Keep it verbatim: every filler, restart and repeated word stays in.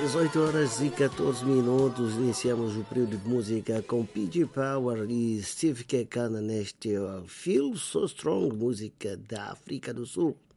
dezoito horas e catorze minutos, iniciamos o período de música com P G Power e Steve Kekana neste uh, Feel So Strong, música da África do Sul.